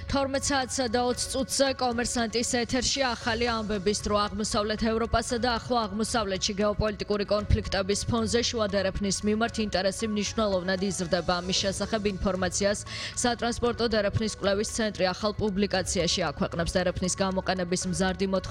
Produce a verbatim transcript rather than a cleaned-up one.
თორმეტ საათსა და ოცი წუთზე კომერსანტის ეთერში ახალი ამბების დრო აღმოსავლეთ ევროპასა და ახლო აღმოსავლეთში გეოპოლიტიკური კონფლიქტების ფონზე შუა დერეფნის მიმართ ინტერესი მნიშვნელოვნად იზრდება. ამის შესახებ ინფორმაციას სატრანსპორტო დერეფნის კვლევის ცენტრი ახალ პუბლიკაციაში აქვეყნებს. დერეფნის გამოყენების მზარდი